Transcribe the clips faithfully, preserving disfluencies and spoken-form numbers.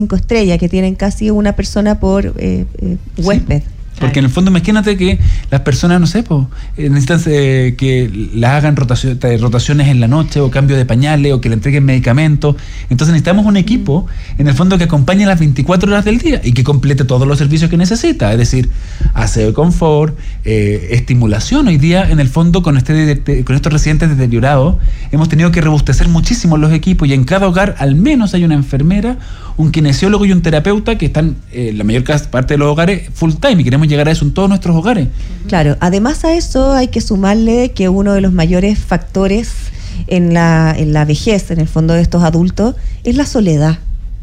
cinco estrellas, que tienen casi una persona por eh, eh, huésped. Sí. Porque en el fondo imagínate que las personas, no sé, pues, necesitan eh, que las hagan rotación, rotaciones en la noche o cambio de pañales o que le entreguen medicamentos. Entonces necesitamos un equipo, en el fondo, que acompañe las veinticuatro horas del día y que complete todos los servicios que necesita. Es decir, aseo y confort, eh, estimulación. Hoy día, en el fondo, con, este, con estos residentes deteriorados, hemos tenido que robustecer muchísimo los equipos y en cada hogar al menos hay una enfermera, un kinesiólogo y un terapeuta que están en eh, la mayor parte de los hogares full time y queremos llegar a eso en todos nuestros hogares. Claro, además a eso hay que sumarle que uno de los mayores factores en la, en la vejez, en el fondo de estos adultos, es la soledad.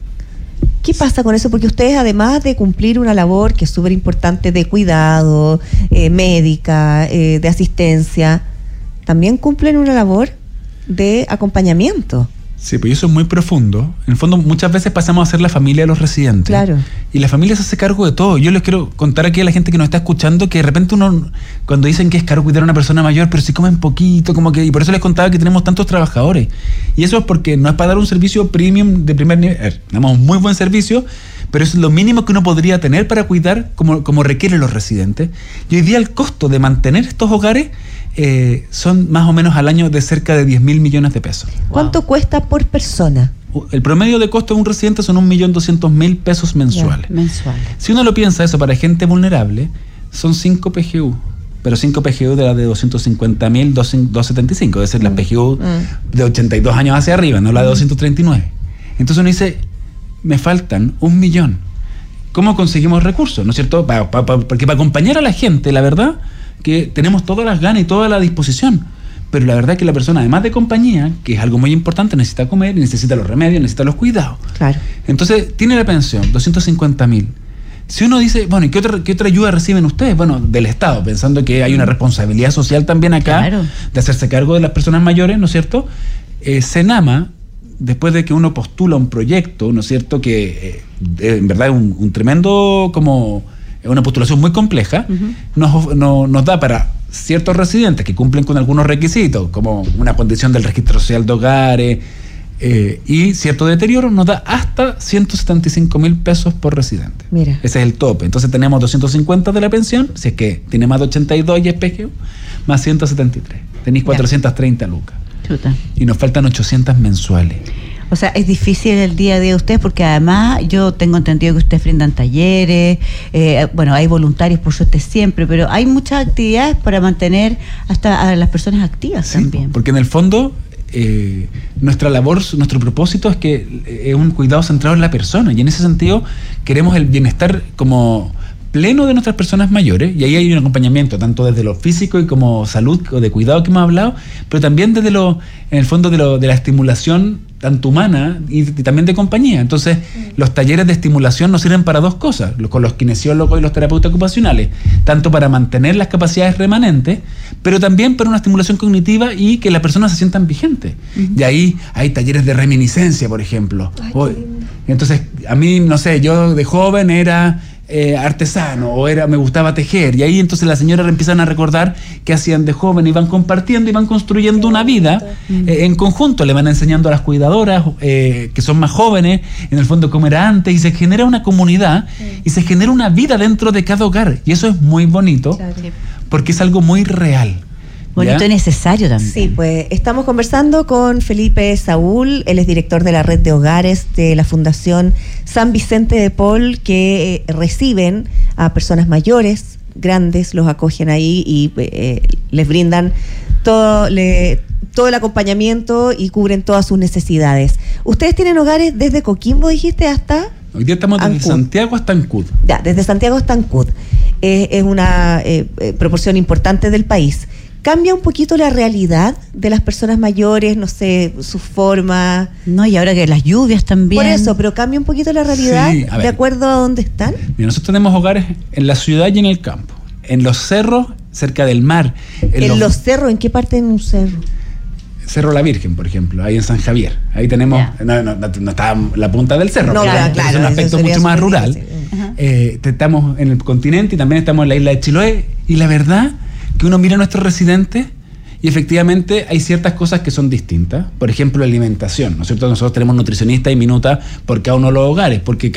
¿Qué pasa con eso? Porque ustedes, además de cumplir una labor que es súper importante de cuidado, eh, médica, eh, de asistencia, también cumplen una labor de acompañamiento. Sí, pues eso es muy profundo. En el fondo, muchas veces pasamos a ser la familia de los residentes. Claro. Y la familia se hace cargo de todo. Yo les quiero contar aquí a la gente que nos está escuchando que de repente uno, cuando dicen que es caro cuidar a una persona mayor, pero si comen poquito, como que, y por eso les contaba que tenemos tantos trabajadores. Y eso es porque no es para dar un servicio premium de primer nivel. Damos un muy buen servicio, pero es lo mínimo que uno podría tener para cuidar como, como requieren los residentes. Y hoy día el costo de mantener estos hogares Eh, son más o menos al año de cerca de diez mil millones de pesos. ¿Cuánto wow. cuesta por persona? El promedio de costo de un residente son un millón doscientos mil pesos mensuales. Yeah, mensuales. Si uno lo piensa eso para gente vulnerable, son cinco P G U, pero cinco P G U de las de doscientos cincuenta mil, doscientos setenta y cinco, es decir, mm. las P G U mm. de ochenta y dos años hacia arriba, no la de doscientos treinta y nueve. Entonces uno dice, me faltan un millón. ¿Cómo conseguimos recursos? ¿No es cierto? Pa, pa, pa, porque para acompañar a la gente, la verdad, que tenemos todas las ganas y toda la disposición, pero la verdad es que la persona, además de compañía, que es algo muy importante, necesita comer, necesita los remedios, necesita los cuidados. Claro. Entonces, tiene la pensión, doscientos cincuenta mil. Si uno dice, bueno, ¿y qué otra, qué otra ayuda reciben ustedes? Bueno, del Estado, pensando que hay una responsabilidad social también acá, claro, de hacerse cargo de las personas mayores, ¿no es cierto? Eh, Senama, después de que uno postula un proyecto, ¿no es cierto?, que eh, en verdad es un, un tremendo como... es una postulación muy compleja, uh-huh. nos, no, nos da para ciertos residentes que cumplen con algunos requisitos, como una condición del registro social de hogares eh, y cierto deterioro, nos da hasta ciento setenta y cinco mil pesos por residente. Mira. Ese es el tope. Entonces tenemos doscientos cincuenta de la pensión, si es que tiene más de ochenta y dos y es P G U, más ciento setenta y tres. Tenéis cuatrocientas treinta lucas. Chuta. Y nos faltan ochocientas mensuales. O sea, es difícil el día a día de ustedes porque además yo tengo entendido que ustedes brindan talleres, eh, bueno, hay voluntarios por suerte siempre, pero hay muchas actividades para mantener hasta a las personas activas, sí, también. Porque en el fondo eh, nuestra labor, nuestro propósito es que es un cuidado centrado en la persona y en ese sentido queremos el bienestar como pleno de nuestras personas mayores, y ahí hay un acompañamiento tanto desde lo físico y como salud o de cuidado que hemos hablado, pero también desde lo, en el fondo de, lo, de la estimulación tanto humana y, y también de compañía. Entonces, mm. los talleres de estimulación nos sirven para dos cosas, con los kinesiólogos y los terapeutas ocupacionales, tanto para mantener las capacidades remanentes, pero también para una estimulación cognitiva y que las personas se sientan vigentes. Mm. Y ahí hay talleres de reminiscencia, por ejemplo. Ay, Hoy, entonces, a mí, no sé, yo de joven era... Eh, artesano o era me gustaba tejer y ahí entonces las señoras empiezan a recordar qué hacían de joven y van compartiendo y van construyendo una vida eh, en conjunto, le van enseñando a las cuidadoras eh, que son más jóvenes en el fondo cómo era antes y se genera una comunidad sí. y se genera una vida dentro de cada hogar y eso es muy bonito claro. porque es algo muy real. Bonito y necesario también. Sí, pues estamos conversando con Felipe Saúl, él es director de la red de hogares de la Fundación San Vicente de Paul, que eh, reciben a personas mayores, grandes, los acogen ahí y eh, les brindan todo, le, todo el acompañamiento y cubren todas sus necesidades. Ustedes tienen hogares desde Coquimbo, dijiste, hasta... Hoy día estamos desde Ancud. Santiago hasta Ancud. Ya, desde Santiago hasta Ancud. Eh, es una eh, eh, proporción importante del país. ¿Cambia un poquito la realidad de las personas mayores, no sé, su forma? No, y ahora que las lluvias también. Por eso, pero cambia un poquito la realidad sí, de acuerdo a dónde están. Mira, nosotros tenemos hogares en la ciudad y en el campo. En los cerros, cerca del mar. ¿En, ¿En los, los cerros? ¿En qué parte de un cerro? Cerro La Virgen, por ejemplo, ahí en San Javier. Ahí tenemos, yeah. no, no, no, no está la punta del cerro, no, claro, claro, es un aspecto mucho más rural. Sí. Uh-huh. Eh, estamos en el continente y también estamos en la isla de Chiloé. Y la verdad que uno mira a nuestros residentes Y efectivamente hay ciertas cosas que son distintas. Por ejemplo, la alimentación, ¿no es cierto? Nosotros tenemos nutricionistas y minutas por cada uno de los hogares, porque